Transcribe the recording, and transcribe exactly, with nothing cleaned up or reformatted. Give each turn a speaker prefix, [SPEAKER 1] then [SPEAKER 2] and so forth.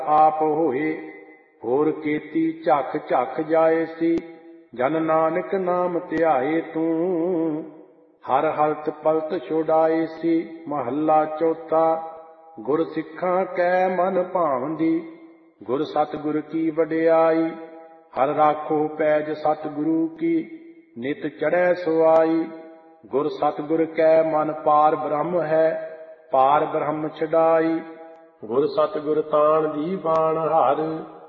[SPEAKER 1] ਆਪ ਹੋਏ। ਹੋਰ ਕੀਤੀ ਝੱਖ ਝੱਖ ਜਾਏ ਸੀ, ਜਨ ਨਾਨਕ ਨਾਮ ਧਿਆਏ ਤੂੰ। ਹਰ ਹਲਤ ਪਲਤ ਛੁਡਾਏ ਸੀ। ਮਹੱਲਾ ਚੌਥਾ। ਗੁਰ ਸਿੱਖਾਂ ਕੈ ਮਨ ਭਾਉਂਦੀ, ਗੁਰ ਸਤਿਗੁਰ ਕੀ ਵਡਿਆਈ। ਹਰ ਰਾਖੋ ਪੈਜ ਸਤਿਗੁਰੂ ਕੀ, ਨਿਤ ਚੜ੍ਹੈ ਸੁਆਈ। ਗੁਰ ਸਤਿਗੁਰ ਕੈ ਮਨ ਪਾਰ ਬ੍ਰਹਮ ਹੈ, ਪਾਰ ਬ੍ਰਹਮ ਛਡਾਈ। ਗੁਰ ਸਤਿਗੁਰ ਤਾਣ ਦੀ ਬਾਣ ਹਰ,